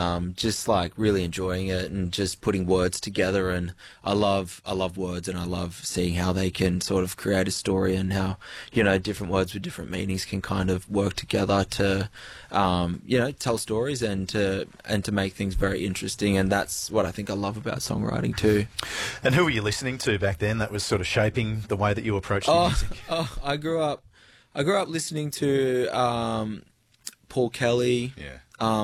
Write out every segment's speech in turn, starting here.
just like really enjoying it and just putting words together. And I love words, and I love seeing how they can sort of create a story, and how, you know, different words with different meanings can kind of work together to, you know, tell stories and to make things very interesting. And that's what I think I love about songwriting too. And who were you listening to back then that was sort of shaping the way that you approached the music? I grew up listening to Paul Kelly. Yeah.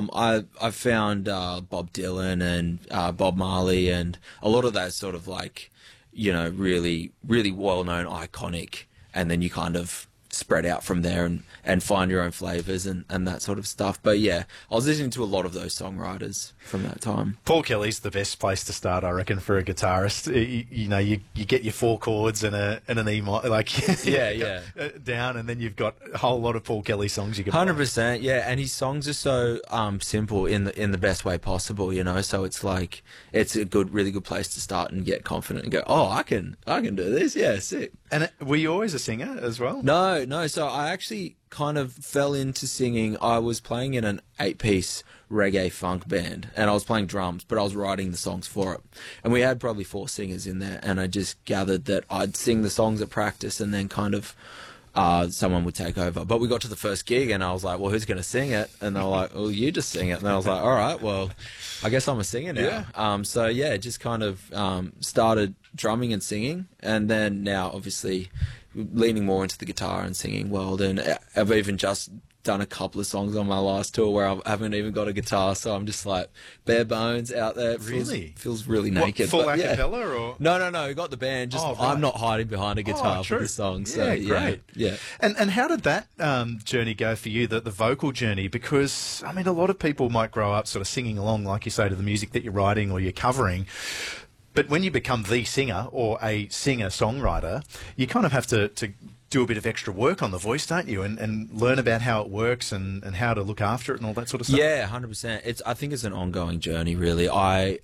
I found Bob Dylan and Bob Marley, and a lot of that sort of like, you know, really, really well-known, iconic, and then you kind of spread out from there and find your own flavors and that sort of stuff. But yeah, I was listening to a lot of those songwriters from that time. Paul Kelly's the best place to start, I recken, for a guitarist. You know, you get your 4 chords and an E minor, like yeah, down, and then you've got a whole lot of Paul Kelly songs you can 100%, yeah. And his songs are so simple in the best way possible, you know. So it's like it's a really good place to start and get confident and go, oh, I can do this, yeah, sick. And were you always a singer as well? No. So I actually kind of fell into singing. I was playing in an 8-piece reggae funk band, and I was playing drums, but I was writing the songs for it. And we had probably 4 singers in there, and I just gathered that I'd sing the songs at practice, and then kind of someone would take over. But we got to the first gig, and I was like, well, who's going to sing it? And they were like, well, you just sing it. And I was like, all right, well, I guess I'm a singer now. Yeah. So yeah, just kind of started drumming and singing, and then now obviously leaning more into the guitar and singing world. And I've even just done a couple of songs on my last tour where I haven't even got a guitar, so I'm just like bare bones out there. It feels really naked. Full a cappella or? No, we got the band. Just right. I'm not hiding behind a guitar for the song. So great. Yeah. And how did that journey go for you, the vocal journey? Because, I mean, a lot of people might grow up sort of singing along, like you say, to the music that you're writing or you're covering. But when you become the singer or a singer-songwriter, you kind of have to do a bit of extra work on the voice, don't you? And learn about how it works and how to look after it and all that sort of stuff. Yeah, 100%. I think it's an ongoing journey, really. I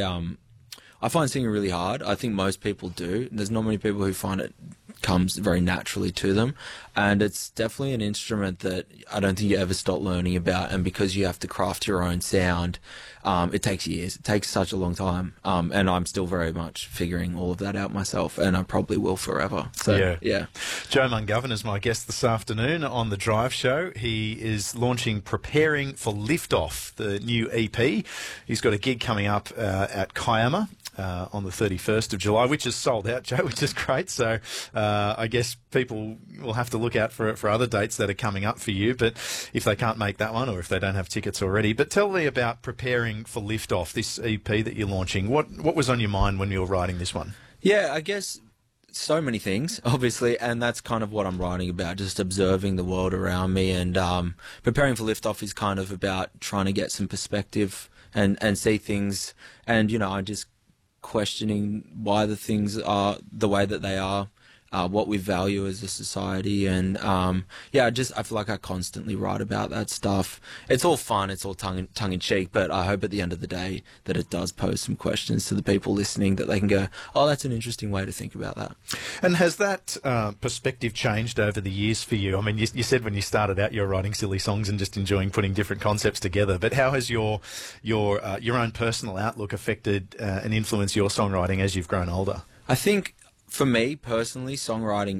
find singing really hard. I think most people do. There's not many people who find it comes very naturally to them, and it's definitely an instrument that I don't think you ever stop learning about. And because you have to craft your own sound, it takes years. It takes such a long time, and I'm still very much figuring all of that out myself, and I probably will forever. So yeah. Joe Mungovern is my guest this afternoon on The Drive Show. He is launching Preparing for Liftoff, the new EP. He's got a gig coming up at Kiama on the 31st of July, which is sold out, Joe, which is great. So I guess people will have to look out for other dates that are coming up for you, but if they can't make that one or if they don't have tickets already. But tell me about Preparing for Liftoff, this EP that you're launching. What was on your mind when you were writing this one? Yeah, I guess so many things, obviously, and that's kind of what I'm writing about, just observing the world around me. And Preparing for Liftoff is kind of about trying to get some perspective and see things, and, you know, I'm just questioning why the things are the way that they are, what we value as a society. And I feel like I constantly write about that stuff. It's all fun, it's all tongue in cheek, but I hope at the end of the day that it does pose some questions to the people listening, that they can go, oh, that's an interesting way to think about that. And has that perspective changed over the years for you? I mean, you said when you started out you were writing silly songs and just enjoying putting different concepts together, but how has your own personal outlook affected and influenced your songwriting as you've grown older? I think for me personally, songwriting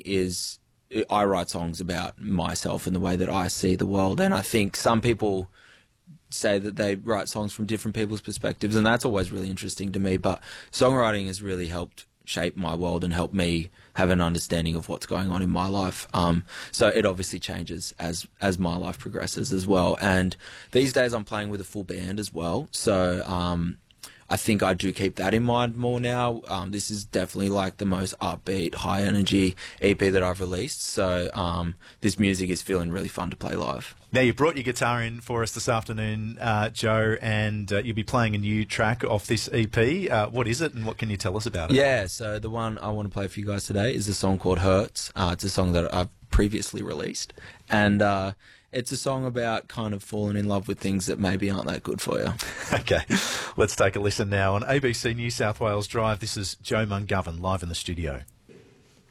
I write songs about myself and the way that I see the world. And I think some people say that they write songs from different people's perspectives, and that's always really interesting to me. But songwriting has really helped shape my world and help me have an understanding of what's going on in my life. So it obviously changes as my life progresses as well. And these days I'm playing with a full band as well. So I think I do keep that in mind more now. This is definitely like the most upbeat, high energy EP that I've released. So this music is feeling really fun to play live. Now, you brought your guitar in for us this afternoon, Joe, and you'll be playing a new track off this EP. What is it, and what can you tell us about it? Yeah, so the one I want to play for you guys today is a song called Hurts. It's a song that I've previously released, and it's a song about kind of falling in love with things that maybe aren't that good for you. Okay, let's take a listen now on ABC New South Wales Drive. This is Joe Mungovern live in the studio.